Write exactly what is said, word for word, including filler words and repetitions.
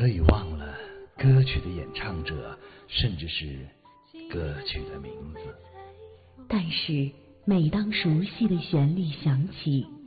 可以忘了歌曲的演唱者，甚至是歌曲的名字。 但是每当熟悉的旋律响起，